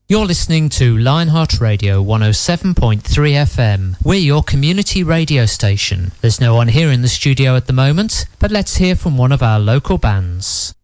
You're listening to Lionheart Radio 107.3 FM. We're your community radio station. There's no one here in the studio at the moment, but let's hear from one of our local bands.